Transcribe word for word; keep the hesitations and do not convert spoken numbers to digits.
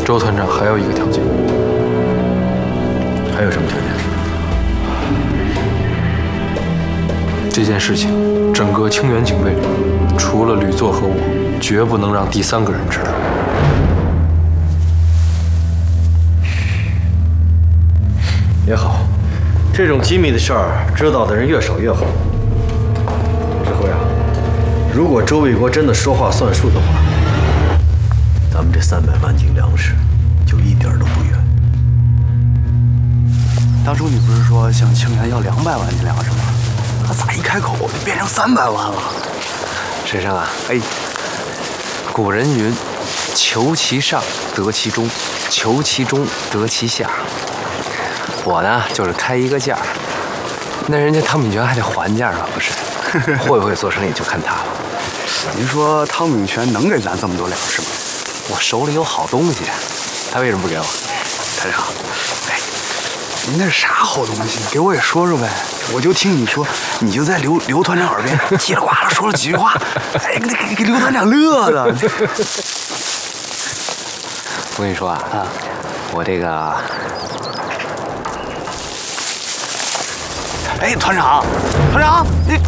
周团长还有一个条件。 还有什么条件？ 这件事情，整个清源警卫，除了吕作和我，绝不能让第三个人知道。 也好，这种机密的事儿，知道的人越少越好。指挥啊，如果周卫国真的说话算数的话，咱们这三百万斤粮食就一点都不远。 当初你不是说向清源要两百万斤粮食吗？他咋一开口就变成三百万了？ 沈生啊， 哎， 古人云：“求其上，得其中；求其中，得其下。”我呢，就是开一个价，那人家汤炳权还得还价啊，不是？会不会做生意就看他了。 您说汤炳权能给咱这么多粮食吗？ 我手里有好东西，他为什么不给我？ 团长，哎，您那是啥好东西？给我也说说呗。我就听你说，你就在刘刘团长耳边叽里呱啦说了几句话，哎，给给给刘团长乐的。 我跟你说啊，啊，我这个， 哎，团长，团长，你。